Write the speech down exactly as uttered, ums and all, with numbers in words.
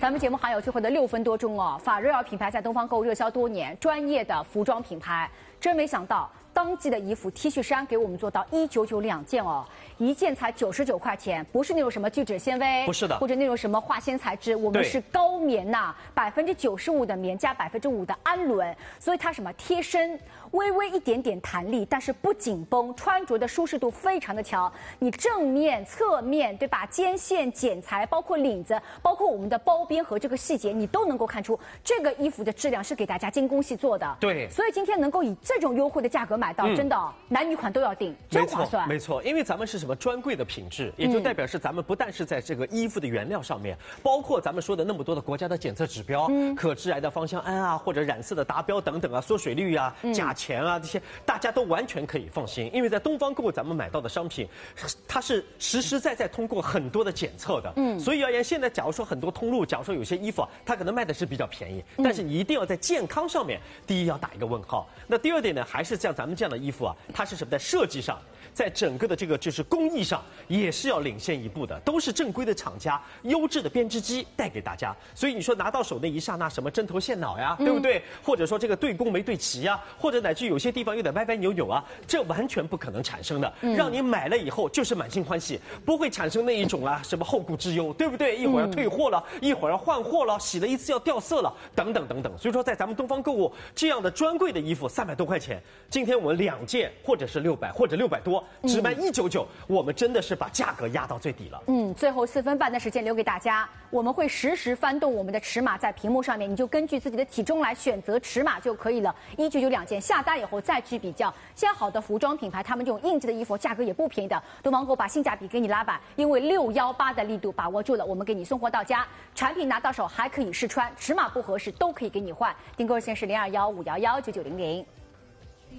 咱们节目还有最后的六分多钟哦。法瑞尔品牌在东方购物热销多年，专业的服装品牌，真没想到当季的衣服 T 恤衫给我们做到一九九两件哦，一件才九十九块钱，不是那种什么聚酯纤维， 不是的， 或者那种什么化纤材质，我们是高棉呐、啊，百分之九十五的棉加百分之五的氨纶，所以它什么贴身，微微一点点弹力，但是不紧绷，穿着的舒适度非常的强。你正面、侧面，对吧？肩线、剪裁，包括领子，包括我们的包边和这个细节，你都能够看出这个衣服的质量是给大家精工细做的。 对， 所以今天能够以这种优惠的价格买到，嗯、真的、哦、男女款都要订，真划算。 没错，没错，因为咱们是什么专柜的品质，也就代表是咱们不但是在这个衣服的原料上面，包括咱们说的那么多的国家的检测指标，嗯、可致癌的芳香胺啊，或者染色的达标等等啊，缩水率啊、嗯、价钱啊这些，大家都完全可以放心，因为在东方购物咱们买到的商品，它是实实在在通过很多的检测的。嗯，所以而言，现在假如说很多通路，假如说有些衣服啊，它可能卖的是比较便宜，但是你一定要在健康上面，第一要打一个问号。那第二点呢，还是像咱们这样的衣服啊，它是什么在设计上，在整个的这个就是工艺上也是要领先一步的，都是正规的厂家、优质的编织机带给大家。所以你说拿到手那一刹那，什么针头线脑呀，对不对？嗯、或者说这个对弓没对齐呀，或者乃至有些地方有点歪歪扭扭啊，这完全不可能产生的。嗯、让你买了以后就是满心欢喜，不会产生那一种啊什么后顾之忧，对不对？一会儿要退货了，嗯、一会儿要换货了，洗了一次要掉色了，等等等等。所以说，在咱们东方购物这样的专柜的衣服三百多块钱，今天我们两件或者是六百或者六百多，只卖一九九，我们真的是把价格压到最底了。 嗯，最后四分半的时间留给大家，我们会实时翻动我们的尺码在屏幕上面，你就根据自己的体重来选择尺码就可以了。一九九两件，下单以后再去比较。现在好的服装品牌，他们这种应季的衣服价格也不便宜的。东方购把性价比给你拉满，因为六幺八的力度把握住了，我们给你送货到家，产品拿到手还可以试穿，尺码不合适都可以给你换。订购热线是零二幺五幺幺九九零零。